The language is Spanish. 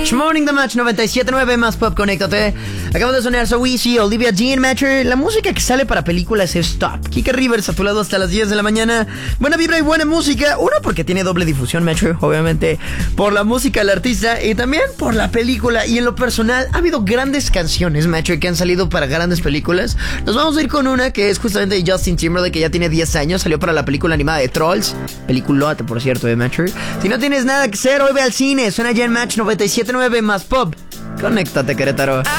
Match, Morning the Match 97.9 más pop, conéctate. Acabo de sonar So Easy, Olivia Dean, Matcher. La música que sale para películas es top. Kike Rivers a tu lado hasta las 10 de la mañana. Buena vibra y buena música. Uno, porque tiene doble difusión, Matcher, obviamente, por la música del artista y también por la película. Y en lo personal, ha habido grandes canciones, Matcher, que han salido para grandes películas. Nos vamos a ir con una que es justamente de Justin Timberlake, que ya tiene 10 años. Salió para la película animada de Trolls. Peliculote, por cierto, de Matcher. Si no tienes nada que hacer, hoy ve al cine. Suena ya en Match 97.9 más pop. Conéctate, Querétaro.